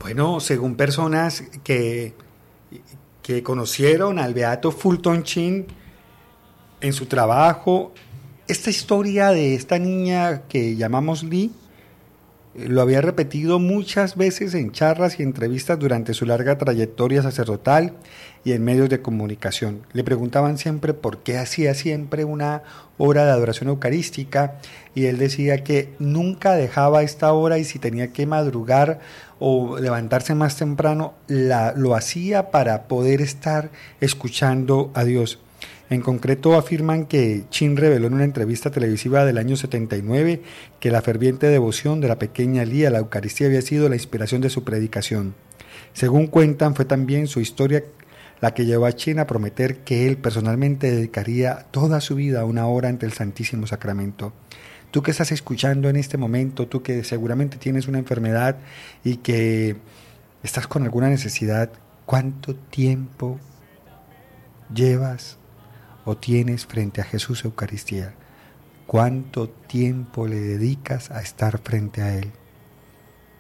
Bueno, según personas que conocieron al beato Fulton Sheen en su trabajo, esta historia de esta niña que llamamos Lee, lo había repetido muchas veces en charlas y entrevistas durante su larga trayectoria sacerdotal y en medios de comunicación. Le preguntaban siempre por qué hacía siempre una hora de adoración eucarística y él decía que nunca dejaba esta hora y si tenía que madrugar o levantarse más temprano, lo hacía para poder estar escuchando a Dios. En concreto afirman que Sheen reveló en una entrevista televisiva del año 79 que la ferviente devoción de la pequeña Lee a la Eucaristía había sido la inspiración de su predicación. Según cuentan, fue también su historia la que llevó a Sheen a prometer que él personalmente dedicaría toda su vida a una hora ante el Santísimo Sacramento. Tú que estás escuchando en este momento, tú que seguramente tienes una enfermedad y que estás con alguna necesidad, ¿cuánto tiempo llevas o tienes frente a Jesús Eucaristía? ¿Cuánto tiempo le dedicas a estar frente a Él?